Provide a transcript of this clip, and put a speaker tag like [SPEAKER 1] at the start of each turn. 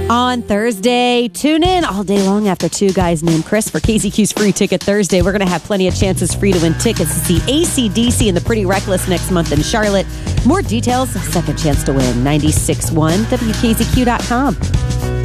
[SPEAKER 1] On Thursday, tune in all day long after Two Guys Named Chris for KZQ's Free Ticket Thursday. We're going to have plenty of chances for you to win tickets to see AC/DC and the Pretty Reckless next month in Charlotte. More details, second chance to win, 96.1 WKZQ.com.